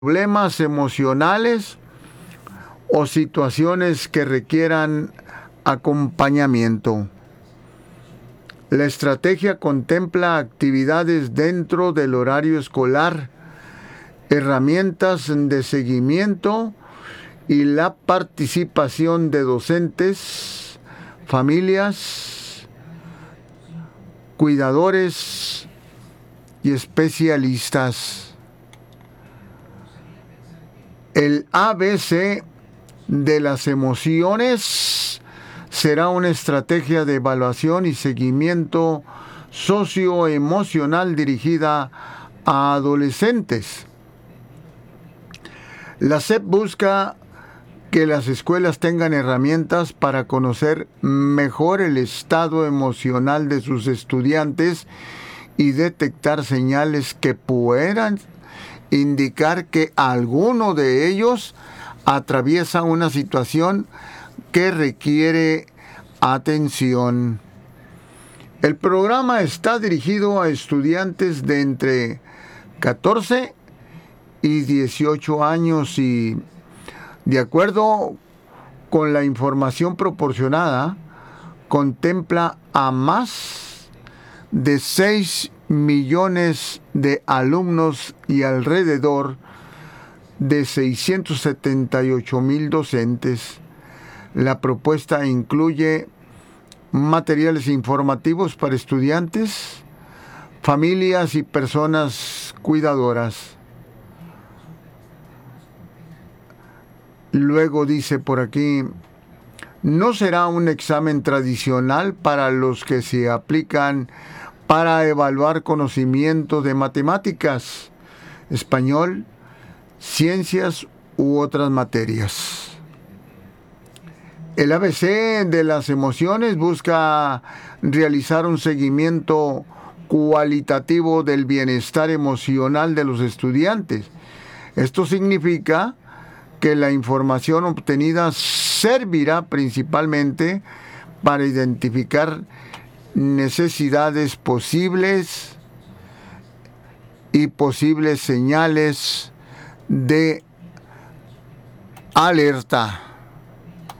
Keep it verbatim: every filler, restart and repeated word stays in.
problemas emocionales o situaciones que requieran acompañamiento. La estrategia contempla actividades dentro del horario escolar, herramientas de seguimiento y la participación de docentes, familias, cuidadores y especialistas. El A B C de las emociones será una estrategia de evaluación y seguimiento socioemocional dirigida a adolescentes. La S E P busca que las escuelas tengan herramientas para conocer mejor el estado emocional de sus estudiantes y detectar señales que puedan indicar que alguno de ellos atraviesa una situación que requiere atención. El programa está dirigido a estudiantes de entre catorce y dieciocho años y, de acuerdo con la información proporcionada, contempla a más de seis millones de alumnos y alrededor de seiscientos setenta y ocho mil docentes. La propuesta incluye materiales informativos para estudiantes, familias y personas cuidadoras. Luego dice por aquí, no será un examen tradicional para los que se aplican para evaluar conocimiento de matemáticas, español, ciencias u otras materias. El A B C de las emociones busca realizar un seguimiento cualitativo del bienestar emocional de los estudiantes. Esto significa que la información obtenida servirá principalmente para identificar necesidades posibles y posibles señales de alerta.